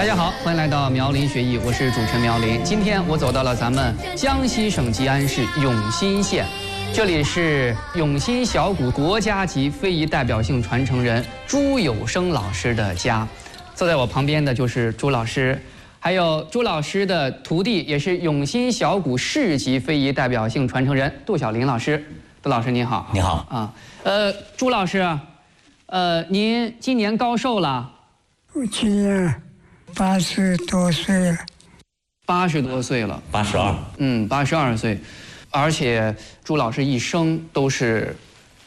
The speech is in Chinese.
家好，欢迎来到苗林学艺，我是主持人苗林。今天我走到了咱们江西省吉安市永新县，这里是永新小鼓国家级非遗代表性传承人朱有生老师的家。坐在我旁边的就是朱老师，还有朱老师的徒弟，也是永新小鼓市级非遗代表性传承人杜小林老师。杜老师您好。 你好啊，朱老师，您今年高寿了？ 我今年80多岁了。 80多岁了。 82。 82岁，而且朱老师一生都是